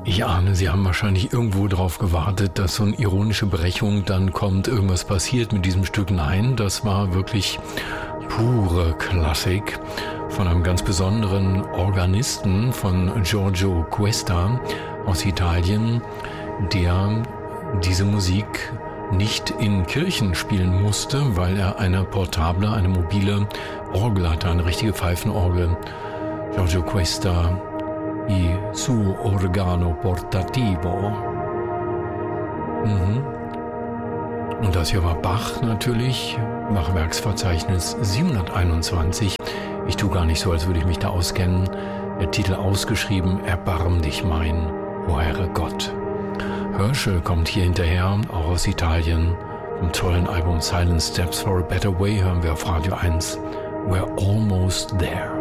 Ich ahne, Sie haben wahrscheinlich irgendwo drauf gewartet, dass so eine ironische Brechung dann kommt, irgendwas passiert mit diesem Stück. Nein, das war wirklich pure Klassik von einem ganz besonderen Organisten, von Giorgio Cuesta aus Italien, der diese Musik nicht in Kirchen spielen musste, weil er eine mobile Orgel hatte, eine richtige Pfeifenorgel. Giorgio Cuesta, il suo organo portativo. Und das hier war Bach natürlich, nach Werksverzeichnis 721. Ich tue gar nicht so, als würde ich mich da auskennen. Der Titel ausgeschrieben, Erbarm dich mein, o Herre Gott. Herschel kommt hier hinterher, auch aus Italien. Vom tollen Album Silent Steps for a Better Way hören wir auf Radio 1. We're almost there.